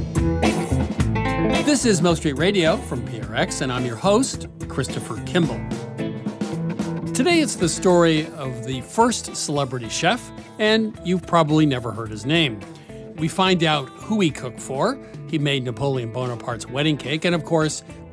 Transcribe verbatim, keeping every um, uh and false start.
This is Milk Street Radio from P R X, and I'm your host, Christopher Kimball. Today it's the story of the first celebrity chef, and you've probably never heard his name. We find out who he cooked for. He made Napoleon Bonaparte's wedding cake, and of course,